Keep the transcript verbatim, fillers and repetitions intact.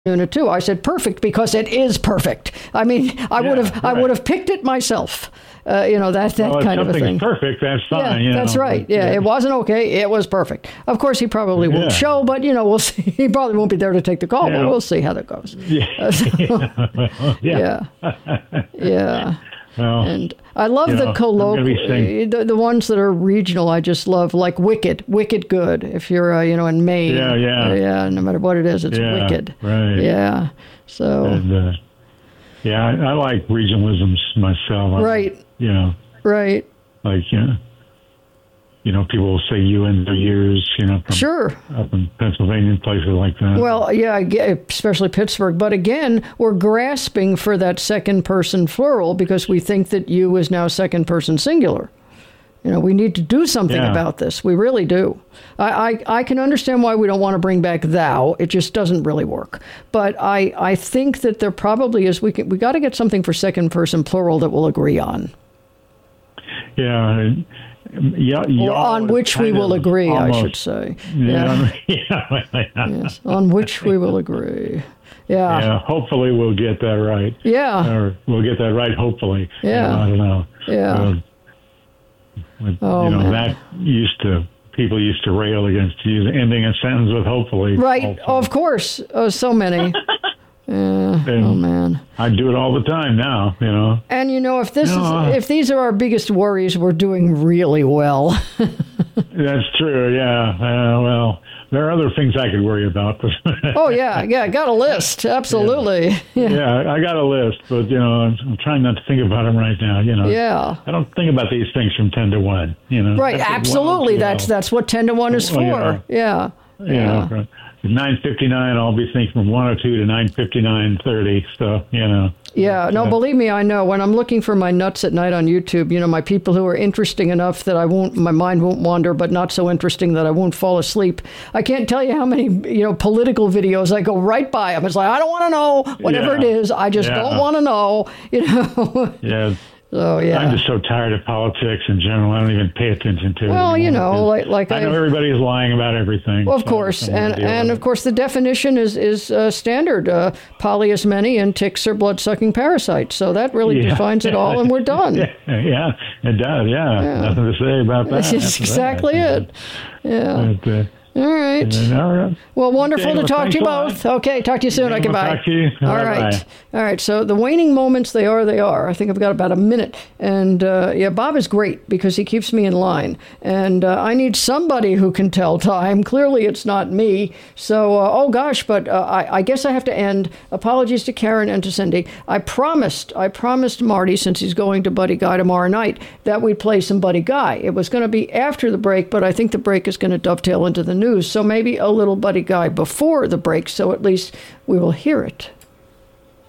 unit too. I said perfect because it is perfect. I mean, I Yeah, would have, right. I would have picked it myself. Uh, you know, that that well, kind of a thing. If something's perfect, that's fine. Yeah, you that's know, right. but, Yeah, it wasn't okay. It was perfect. Of course, he probably Yeah. won't show, but you know, we'll see. He probably won't be there to take the call, Yeah. but we'll see how that goes. Yeah. Uh, so- yeah. yeah, yeah. Well, And I love you the know, I'm gonna be colloquial, saying- the, the ones that are regional. I just love, like Wicked, Wicked Good. If you're, uh, you know, in Maine, Yeah, yeah. uh, yeah. No matter what it is, it's Yeah, Wicked. right. Yeah. So and, uh, yeah, I, I like regionalisms myself. I, right, You know, right, like, you know, you know, people will say you in their years, you know, from sure. up in Pennsylvania and places like that. Well, yeah, I get- especially Pittsburgh. But again, we're grasping for that second person plural because we think that you is now second person singular. You know, we need to do something Yeah. about this. We really do. I, I, I can understand why we don't want to bring back thou. It just doesn't really work. But I, I think that there probably is. We can, we got to get something for second person plural that we'll agree on. yeah. and- Yeah, Or y'all on is which we kind will of agree, I almost- should say. Yeah, yeah, yeah. Yes, on which we will agree. Yeah. Yeah, hopefully we'll get that right. Yeah. Or we'll get that right, hopefully. Yeah. I don't know. Yeah. Uh, with- Oh, you know, man. that used to, people used to rail against you ending a sentence with hopefully. Right. also. Of course. Oh, so many. Yeah. And Oh, man. I do it all the time now, you know. And you know, if this No, is if these are our biggest worries, we're doing really well. That's true, yeah. Uh, well, there are other things I could worry about. Oh yeah, yeah, got a list. Absolutely. Yeah. Yeah, I got a list, but, you know, I'm, I'm trying not to think about them right now, you know. Yeah. I don't think about these things from ten to one, you know. Right, That's what absolutely. one, That's that's what ten to one is Well, for. Yeah. You know, from nine fifty-nine, I'll be thinking from one oh two to nine fifty-nine thirty, so, you know. Yeah, no, believe me, I know. When I'm looking for my nuts at night on YouTube, you know, my people who are interesting enough that I won't, my mind won't wander, but not so interesting that I won't fall asleep. I can't tell you how many, you know, political videos I go right by them. It's like, I don't want to know whatever Yeah. it is. I just Yeah. don't want to know, you know. Yeah. So, yeah. I'm just so tired of politics in general. I don't even pay attention to it. Well, you anymore, know, because like, like I know I, everybody's lying about everything. well, of so course, I don't wanna and deal and with of course, the definition is is uh, standard. Uh, poly is many, and ticks are blood-sucking parasites. So that really Yeah. defines it all, and we're done. it. Yeah, it does. Yeah. Yeah. Nothing to say about that. That's after exactly that. it. Yeah. But, uh, All right. all right. Well, wonderful Okay, to well, talk to you thanks a lot. both. Okay, talk to you soon. Okay, Okay, we'll bye. talk to you. All All right, right. bye. All right. So the waning moments, they are, they are. I think I've got about a minute. And uh, yeah, Bob is great because he keeps me in line. And uh, I need somebody who can tell time. Clearly, it's not me. So, uh, oh gosh, but uh, I, I guess I have to end. Apologies to Karen and to Cindy. I promised, I promised Marty, since he's going to Buddy Guy tomorrow night, that we'd play some Buddy Guy. It was going to be after the break, but I think the break is going to dovetail into the news. So maybe a little Buddy Guy before the break, so at least we will hear it.